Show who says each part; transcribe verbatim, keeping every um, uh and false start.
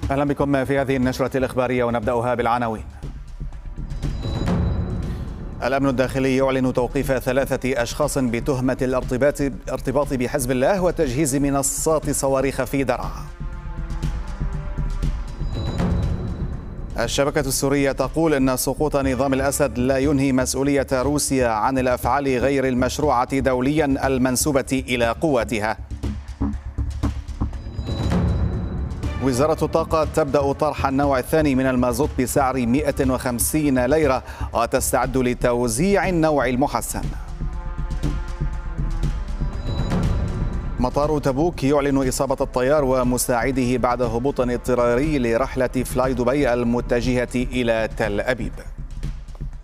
Speaker 1: أهلا بكم في هذه النشرة الإخبارية ونبدأها بالعناوين. الأمن الداخلي يعلن توقيف ثلاثة أشخاص بتهمة الارتباط ارتباط بحزب الله وتجهيز منصات صواريخ في درعا. الشبكة السورية تقول أن سقوط نظام الأسد لا ينهي مسؤولية روسيا عن الأفعال غير المشروعة دوليا المنسوبة إلى قواتها. وزارة الطاقة تبدأ طرح النوع الثاني من المازوت بسعر مئة وخمسين ليرة وتستعد لتوزيع النوع المحسن. مطار تبوك يعلن إصابة الطيار ومساعده بعد هبوط اضطراري لرحلة فلاي دبي المتجهة إلى تل أبيب.